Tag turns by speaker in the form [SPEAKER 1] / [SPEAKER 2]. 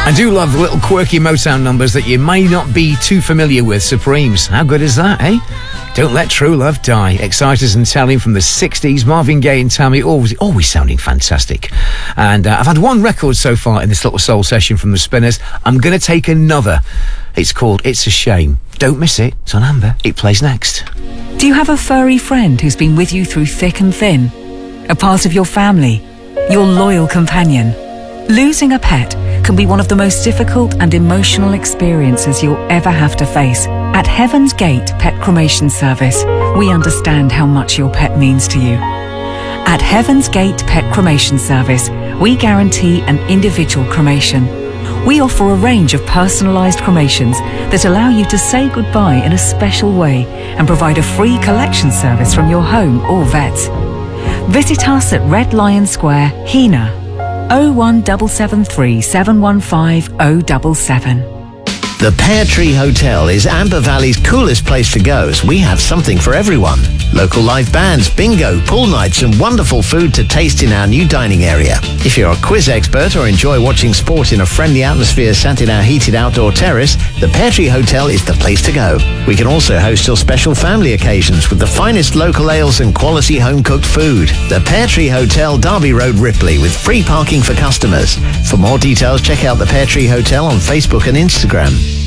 [SPEAKER 1] I do love little quirky Motown numbers that you may not be too familiar with. Supremes. How good is that, eh? Don't Let True Love Die. Exciters and Telling from the 60s. Marvin Gaye and Tammy, always sounding fantastic. And I've had one record so far in this little soul session from the Spinners. I'm going to take another. It's called It's a Shame. Don't miss it. It's on Amber. It plays next.
[SPEAKER 2] Do you have a furry friend who's been with you through thick and thin? A part of your family? Your loyal companion? Losing a pet can be one of the most difficult and emotional experiences you'll ever have to face. At Heaven's Gate Pet Cremation Service, we understand how much your pet means to you. At Heaven's Gate Pet Cremation Service, we guarantee an individual cremation. We offer a range of personalised cremations that allow you to say goodbye in a special way and provide a free collection service from your home or vets. Visit us at Red Lion Square, Hina, 01773 715 077.
[SPEAKER 3] The Pear Tree Hotel is Amber Valley's coolest place to go, as we have something for everyone. Local live bands, bingo, pool nights and wonderful food to taste in our new dining area. If you're a quiz expert or enjoy watching sport in a friendly atmosphere sat in our heated outdoor terrace, the Pear Tree Hotel is the place to go. We can also host your special family occasions with the finest local ales and quality home-cooked food. The Pear Tree Hotel, Derby Road, Ripley, with free parking for customers. For more details, check out the Pear Tree Hotel on Facebook and Instagram.